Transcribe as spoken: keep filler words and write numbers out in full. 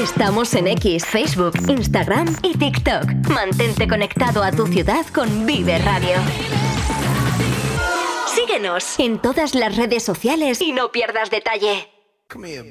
Estamos en X, Facebook, Instagram y TikTok. Mantente conectado a tu ciudad con Vive Radio. Síguenos en todas las redes sociales y no pierdas detalle. Come here,